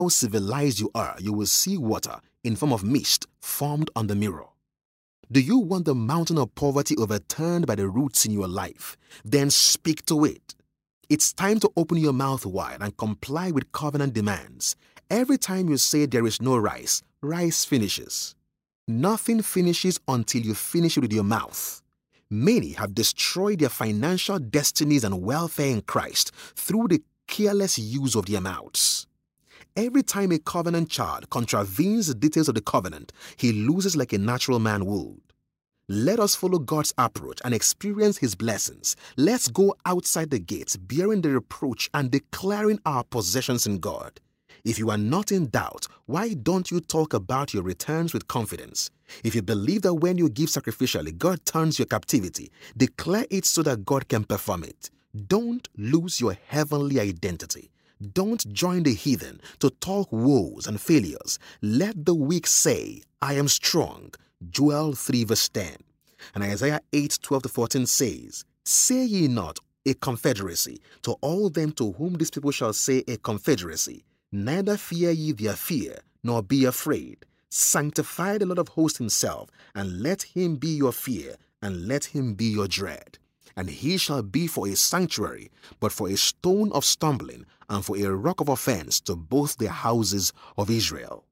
how civilized you are, you will see water in form of mist formed on the mirror. Do you want the mountain of poverty overturned by the roots in your life? Then speak to it. It's time to open your mouth wide and comply with covenant demands. Every time you say there is no rice, rice finishes. Nothing finishes until you finish it with your mouth. Many have destroyed their financial destinies and welfare in Christ through the careless use of their mouths. Every time a covenant child contravenes the details of the covenant, he loses like a natural man would. Let us follow God's approach and experience His blessings. Let's go outside the gates, bearing the reproach and declaring our possessions in God. If you are not in doubt, why don't you talk about your returns with confidence? If you believe that when you give sacrificially, God turns your captivity, declare it so that God can perform it. Don't lose your heavenly identity. Don't join the heathen to talk woes and failures. Let the weak say, I am strong. Joel 3 verse 10. And Isaiah 8:12-14 says, Say ye not a confederacy to all them to whom these people shall say a confederacy. Neither fear ye their fear, nor be afraid. Sanctify the Lord of hosts himself, and let him be your fear, and let him be your dread. And he shall be for a sanctuary, but for a stone of stumbling, and for a rock of offense to both the houses of Israel.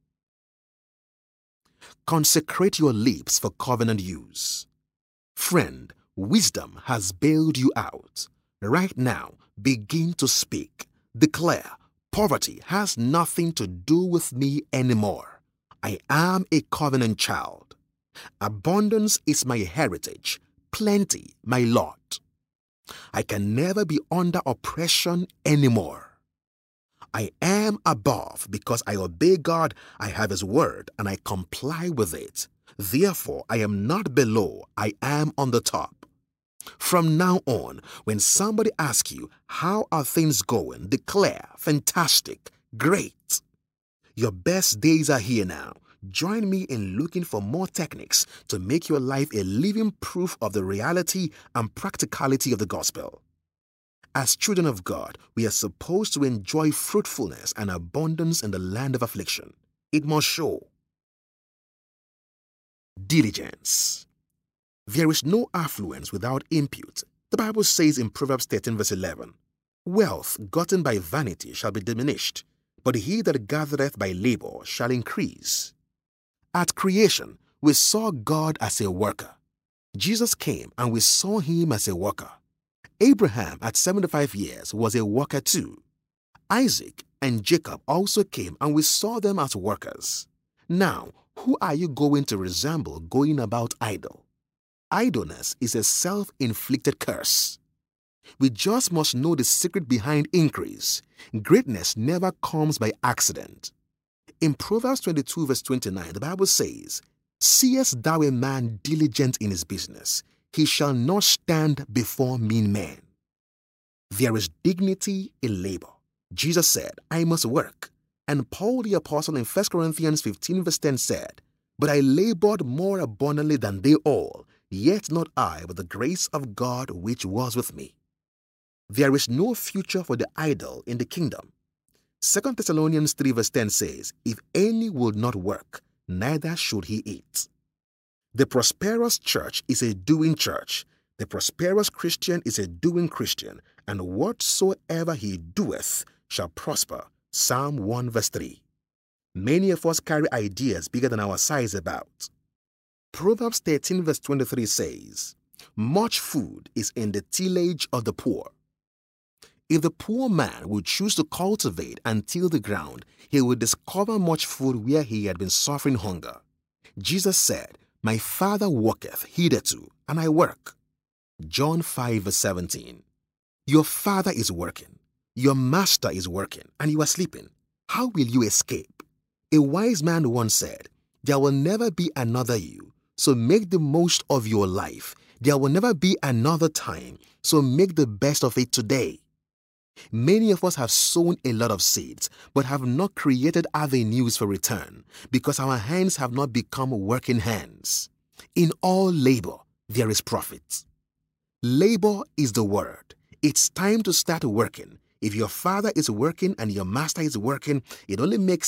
Consecrate your lips for covenant use. Friend, wisdom has bailed you out. Right now, begin to speak. Declare, poverty has nothing to do with me anymore. I am a covenant child. Abundance is my heritage, plenty my lot. I can never be under oppression anymore. I am above because I obey God, I have His word, and I comply with it. Therefore, I am not below, I am on the top. From now on, when somebody asks you, how are things going? Declare, fantastic, great. Your best days are here now. Join me in looking for more techniques to make your life a living proof of the reality and practicality of the gospel. As children of God, we are supposed to enjoy fruitfulness and abundance in the land of affliction. It must show. Diligence. There is no affluence without impute. The Bible says in Proverbs 13 verse 11, Wealth gotten by vanity shall be diminished, but he that gathereth by labor shall increase. At creation, we saw God as a worker. Jesus came and we saw Him as a worker. Abraham at 75 years was a worker too. Isaac and Jacob also came and we saw them as workers. Now, who are you going to resemble going about idle? Idleness is a self-inflicted curse. We just must know the secret behind increase. Greatness never comes by accident. In Proverbs 22 verse 29, the Bible says, Seest thou a man diligent in his business? He shall not stand before mean men. There is dignity in labor. Jesus said, I must work. And Paul the apostle in 1 Corinthians 15 verse 10 said, But I labored more abundantly than they all, yet not I, but the grace of God which was with me. There is no future for the idle in the kingdom. 2 Thessalonians 3 verse 10 says, If any will not work, neither should he eat. The prosperous church is a doing church. The prosperous Christian is a doing Christian, and whatsoever he doeth shall prosper. Psalm 1 verse 3. Many of us carry ideas bigger than our size about. Proverbs 13 verse 23 says, Much food is in the tillage of the poor. If the poor man would choose to cultivate and till the ground, he would discover much food where he had been suffering hunger. Jesus said, My Father worketh hitherto, and I work. John 5 verse 17. Your Father is working, your Master is working, and you are sleeping. How will you escape? A wise man once said, There will never be another you, so make the most of your life. There will never be another time, so make the best of it today. Many of us have sown a lot of seeds, but have not created avenues for return because our hands have not become working hands. In all labor, there is profit. Labor is the word. It's time to start working. If your father is working and your master is working, it only makes